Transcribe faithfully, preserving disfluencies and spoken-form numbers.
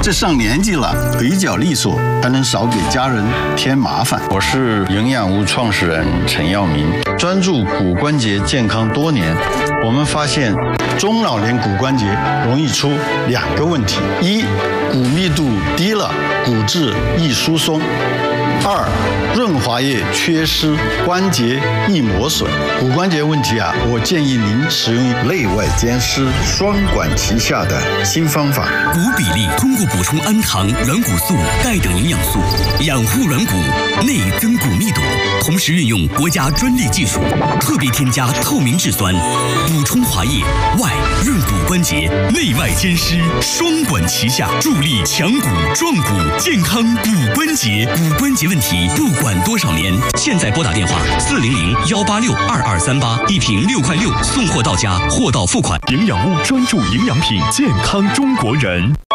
这上年纪了，腿脚利索，还能少给家人添麻烦。 我是营养屋创始人陈耀明，专注骨关节健康多年。我们发现， 中老年骨关节容易出两个问题：一，骨密度低了，骨质易疏松；二，润滑液缺失，关节易磨损。骨关节问题啊，我建议您使用内外兼施、双管齐下的新方法。 骨比例通过补充氨糖、软骨素、钙等营养素，养护软骨，内增骨密度。同时运用国家专利技术，特别添加透明质酸，补充滑液，外润骨关节，内外兼施，双管齐下，助力强骨壮骨，健康骨关节。骨关节问题不管多少年，现在拨打电话四零零幺八六二二三八，一瓶六块六，送货到家，货到付款。 营养屋专注营养品，健康中国人。